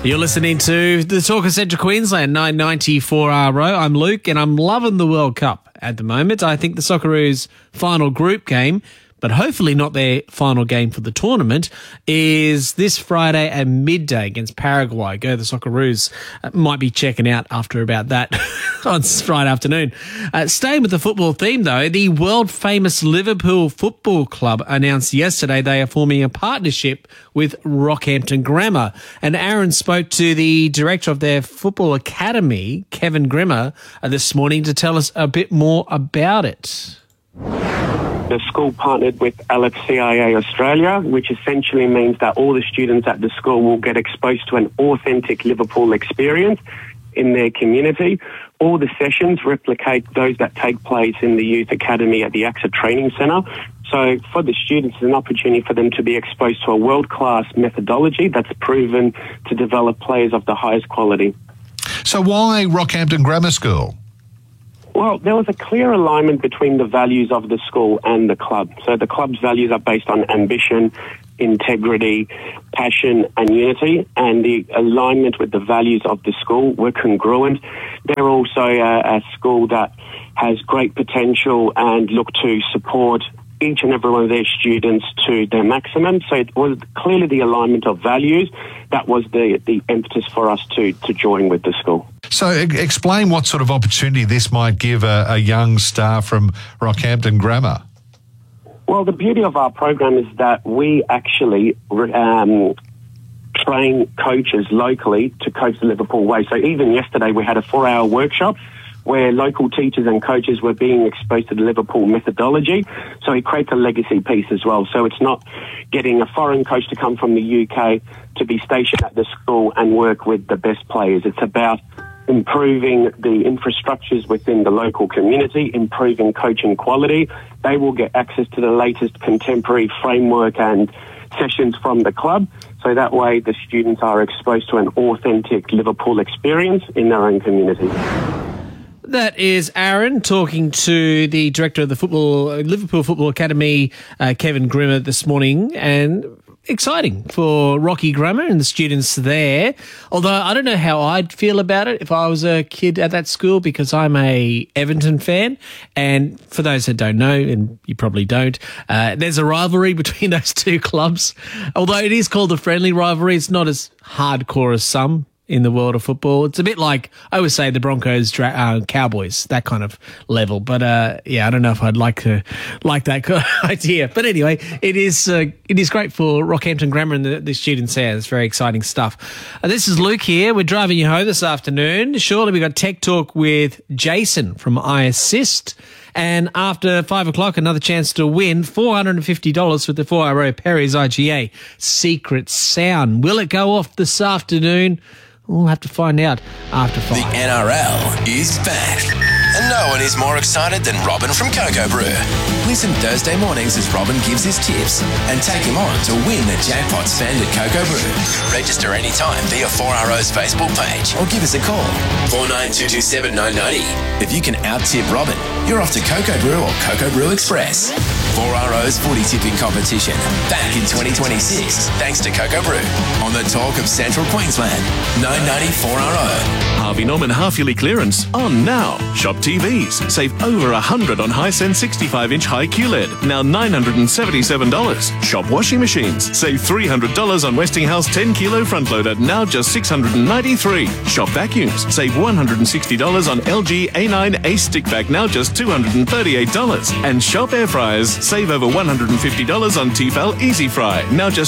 You're listening to the Talk of Central Queensland, 994 RO. I'm Luke, and I'm loving the World Cup at the moment. I think the Socceroos' final group game, but hopefully not their final game for the tournament, is this Friday at midday against Paraguay. Go the Socceroos. Might be checking out after about that on Friday afternoon. Staying with the football theme, though, the world-famous Liverpool Football Club announced yesterday they are forming a partnership with Rockhampton Grammar. And Aaron spoke to the director of their football academy, Kevin Grimmer, this morning to tell us a bit more about it. The school partnered with LFCIA Australia, which essentially means that all the students at the school will get exposed to an authentic Liverpool experience in their community. All the sessions replicate those that take place in the youth academy at the AXA Training Centre. So for the students, it's an opportunity for them to be exposed to a world-class methodology that's proven to develop players of the highest quality. So why Rockhampton Grammar School? Well, there was a clear alignment between the values of the school and the club. So the club's values are based on ambition, integrity, passion and unity, and the alignment with the values of the school were congruent. They're also a school that has great potential and look to support each and every one of their students to their maximum. So it was clearly the alignment of values that was the impetus for us to join with the school. So explain what sort of opportunity this might give a young star from Rockhampton Grammar. Well, the beauty of our program is that we actually train coaches locally to coach the Liverpool way. So even yesterday we had a 4-hour workshop where local teachers and coaches were being exposed to the Liverpool methodology. So it creates a legacy piece as well. So it's not getting a foreign coach to come from the UK to be stationed at the school and work with the best players. It's about improving the infrastructures within the local community, improving coaching quality. They will get access to the latest contemporary framework and sessions from the club. So that way the students are exposed to an authentic Liverpool experience in their own community. That is Aaron talking to the director of the Liverpool Football Academy, Kevin Grimmer, this morning, and exciting for Rocky Grammar and the students there. Although I don't know how I'd feel about it if I was a kid at that school, because I'm a Everton fan, and for those that don't know, and you probably don't, there's a rivalry between those two clubs. Although it is called a friendly rivalry, it's not as hardcore as some in the world of football. It's a bit like, I would say, the Broncos, Cowboys, that kind of level. But yeah, I don't know if I'd like that idea. But anyway, it is great for Rockhampton Grammar and the students there. It's very exciting stuff. This is Luke here. We're driving you home this afternoon. Shortly, we've got Tech Talk with Jason from iAssist. And after 5 o'clock, another chance to win $450 with the 4RO Perry's IGA Secret Sound. Will it go off this afternoon? We'll have to find out after 5. The NRL is back. And no one is more excited than Robin from Cocoa Brew. Listen Thursday mornings as Robin gives his tips and take him on to win the jackpot spend at Cocoa Brew. Register anytime via 4RO's Facebook page or give us a call, 49227990. If you can out-tip Robin, you're off to Cocoa Brew or Cocoa Brew Express. 4RO's footy tipping competition back in 2026 thanks to Cocoa Brew on the Talk of Central Queensland, 990 4RO. Harvey Norman half-yearly clearance on now. Shop TVs. Save over $100 on Hisense 65-inch high QLED. Now $977. Shop washing machines. Save $300 on Westinghouse 10-kilo front loader. Now just $693. Shop vacuums. Save $160 on LG A9 Ace stick vac. Now just $238. And shop air fryers. Save over $150 on Tefal Easy Fry. Now just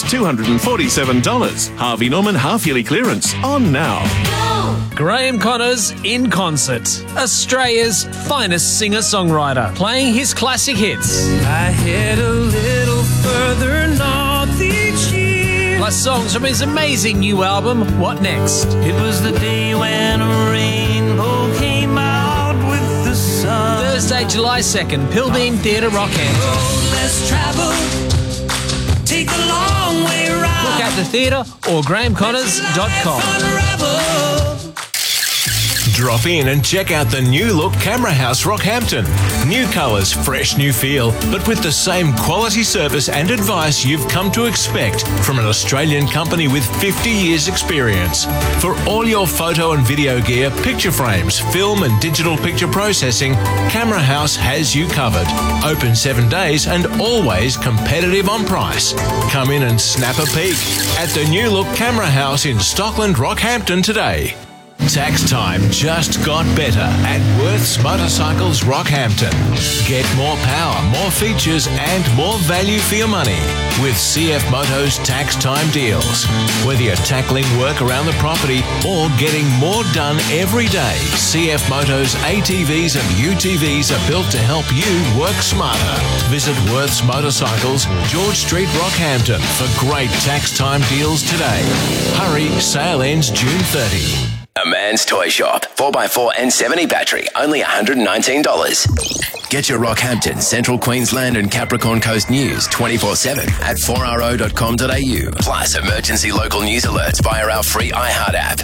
$247. Harvey Norman half-yearly clearance on now. Graham Connors in concert. Australia's finest singer-songwriter, playing his classic hits. I head a little further north each year. Plus songs from his amazing new album, What Next? It was the day when a rainbow came out with the sun. Thursday, July 2nd, Pilbeam Theatre, Rockhampton. Road less traveled, take the long way round. Look at the theatre or grahamconnors.com. Unravel. Drop in and check out the new look Camera House Rockhampton. New colours, fresh new feel, but with the same quality service and advice you've come to expect from an Australian company with 50 years experience. For all your photo and video gear, picture frames, film and digital picture processing, Camera House has you covered. Open 7 days and always competitive on price. Come in and snap a peek at the new look Camera House in Stockland, Rockhampton today. Tax time just got better at Worth's Motorcycles Rockhampton. Get more power, more features and more value for your money with CF Motos tax time deals. Whether you're tackling work around the property or getting more done every day, CF Motos ATVs and UTVs are built to help you work smarter. Visit Worth's Motorcycles, George Street, Rockhampton for great tax time deals today. Hurry, sale ends June 30. A Man's Toy Shop. 4x4 and 70 battery. Only $119. Get your Rockhampton, Central Queensland and Capricorn Coast news 24/7 at 4RO.com.au. Plus emergency local news alerts via our free iHeart app.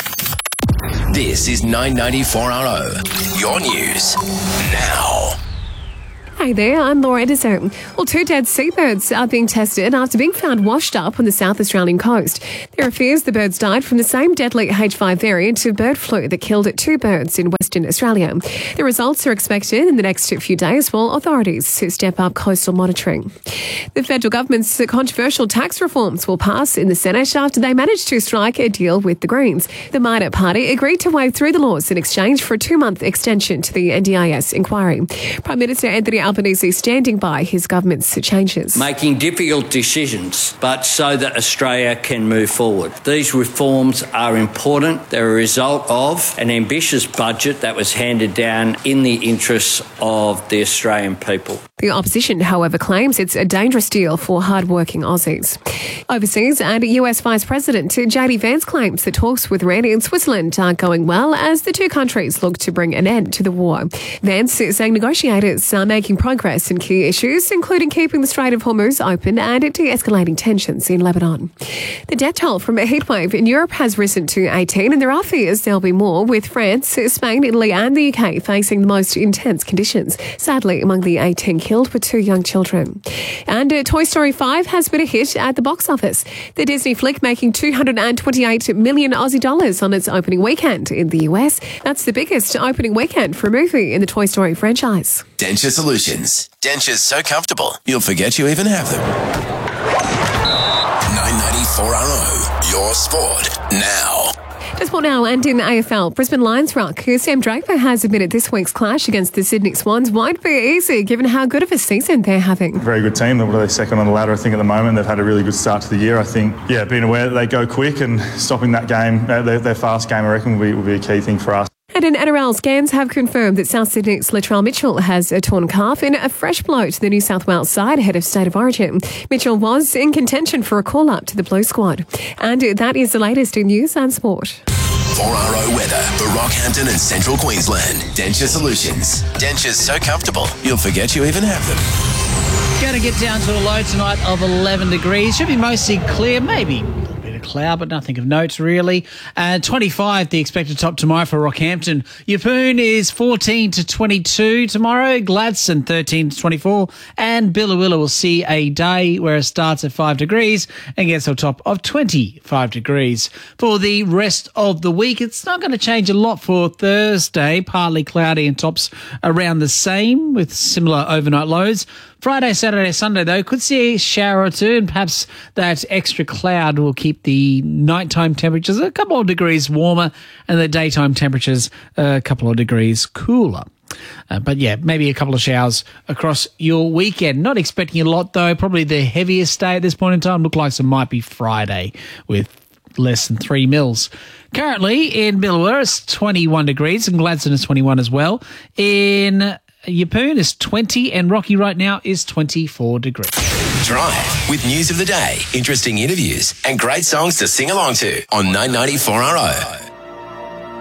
This is 994RO. Your news now. Hey there, I'm Laura Edison. Well, 2 dead seabirds are being tested after being found washed up on the South Australian coast. There are fears the birds died from the same deadly H5 variant of bird flu that killed 2 birds in Western Australia. The results are expected in the next few days while authorities step up coastal monitoring. The federal government's controversial tax reforms will pass in the Senate after they managed to strike a deal with the Greens. The Minor Party agreed to wade through the laws in exchange for a 2-month extension to the NDIS inquiry. Prime Minister Anthony Albanese standing by his government's changes. Making difficult decisions, but so that Australia can move forward. These reforms are important. They're a result of an ambitious budget that was handed down in the interests of the Australian people. The opposition, however, claims it's a dangerous deal for hard-working Aussies. Overseas, and US Vice President JD Vance claims the talks with Iran and Switzerland are going well as the 2 countries look to bring an end to the war. Vance is saying negotiators are making progress in key issues, including keeping the Strait of Hormuz open and de-escalating tensions in Lebanon. The death toll from a heatwave in Europe has risen to 18, and there are fears there'll be more, with France, Spain, Italy and the UK facing the most intense conditions. Sadly, among the 18 killed were 2 young children. And Toy Story 5 has been a hit at the box office. The Disney flick making $228 million Aussie dollars on its opening weekend in the US. That's the biggest opening weekend for a movie in the Toy Story franchise. Denture Solutions. Dentures so comfortable, you'll forget you even have them. 994RO. Your sport now. Just for now, and in AFL, Brisbane Lions ruck Sam Draper has admitted this week's clash against the Sydney Swans won't be easy, given how good of a season they're having. Very good team. They're second on the ladder, I think, at the moment. They've had a really good start to the year, I think. Yeah, being aware that they go quick and stopping that game, their fast game, I reckon, will be a key thing for us. And in NRL, scans have confirmed that South Sydney's Latrell Mitchell has a torn calf in a fresh blow to the New South Wales side ahead of State of Origin. Mitchell was in contention for a call-up to the Blue squad. And that is the latest in news and sport. 4RO weather for Rockhampton and Central Queensland. Denture Solutions. Dentures so comfortable, you'll forget you even have them. Going to get down to a low tonight of 11 degrees. Should be mostly clear, maybe a little bit of cloud, but nothing of note really. 25, the expected top tomorrow for Rockhampton. Yeppoon is 14 to 22 tomorrow. Gladstone 13 to 24. And Billawilla will see a day where it starts at 5 degrees and gets to a top of 25 degrees. For the rest of the week, it's not going to change a lot for Thursday. Partly cloudy and tops around the same with similar overnight lows. Friday, Saturday, Sunday, though, could see a shower or 2, and perhaps that extra cloud will keep the nighttime temperatures a couple of degrees warmer and the daytime temperatures a couple of degrees cooler. But yeah, maybe a couple of showers across your weekend. Not expecting a lot, though. Probably the heaviest day at this point in time. Look like it might be Friday with less than 3 mils. Currently in Billawilla, it's 21 degrees, and Gladstone is 21 as well. In Yeppoon is 20 and Rocky right now is 24 degrees. Drive with news of the day, interesting interviews and great songs to sing along to on 994RO.